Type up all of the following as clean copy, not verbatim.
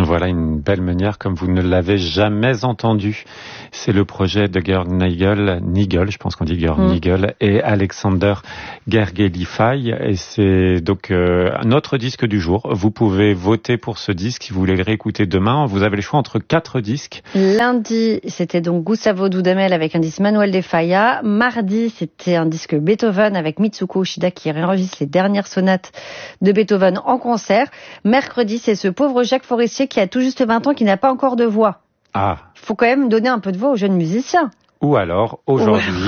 Voilà une belle meunière comme vous ne l'avez jamais entendue. C'est le projet de Georg Nigel, je pense qu'on dit Georg Nigel, et Alexander Gergelify. Et c'est donc notre disque du jour. Vous pouvez voter pour ce disque si vous voulez le réécouter demain. Vous avez le choix entre 4 disques. Lundi, c'était donc Gustavo Dudamel avec un disque Manuel de Falla. Mardi, c'était un disque Beethoven avec Mitsuko Ushida qui réenregistre les dernières sonates de Beethoven en concert. Mercredi, c'est ce pauvre Jacques Forestier qui a tout juste 20 ans, qui n'a pas encore de voix. Ah. Il faut quand même donner un peu de voix aux jeunes musiciens. Ou alors, aujourd'hui,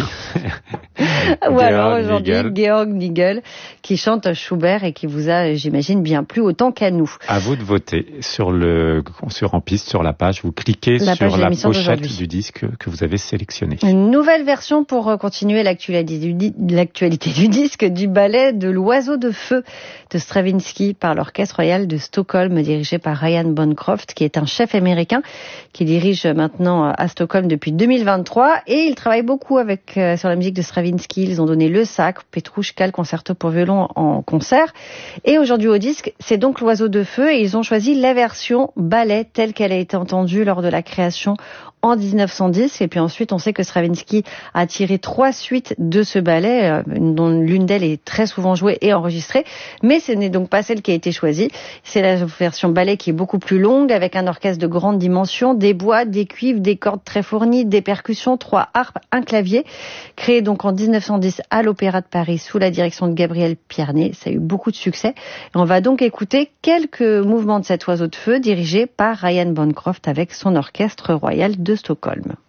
Georg Nigel, qui chante Schubert et qui vous a, j'imagine, bien plu autant qu'à nous. À vous de voter sur En Piste, sur la page. Vous cliquez sur la pochette du disque que vous avez sélectionné. Une nouvelle version pour continuer l'actualité du disque du ballet de l'Oiseau de Feu de Stravinsky par l'Orchestre Royal de Stockholm, dirigé par Ryan Bancroft, qui est un chef américain qui dirige maintenant à Stockholm depuis 2023. Et ils travaillent beaucoup sur la musique de Stravinsky. Ils ont donné Le Sacre, Petrouchka, le concerto pour violon en concert. Et aujourd'hui au disque, c'est donc l'Oiseau de Feu. Et ils ont choisi la version ballet telle qu'elle a été entendue lors de la création en 1910. Et puis ensuite, on sait que Stravinsky a tiré 3 suites de ce ballet, dont l'une d'elles est très souvent jouée et enregistrée. Mais ce n'est donc pas celle qui a été choisie. C'est la version ballet qui est beaucoup plus longue, avec un orchestre de grande dimension, des bois, des cuivres, des cordes très fournies, des percussions, 3 harpes, un clavier. Créé donc en 1910 à l'Opéra de Paris sous la direction de Gabriel Pierné. Ça a eu beaucoup de succès. Et on va donc écouter quelques mouvements de cet Oiseau de Feu dirigé par Ryan Bancroft avec son orchestre royal de Stockholm.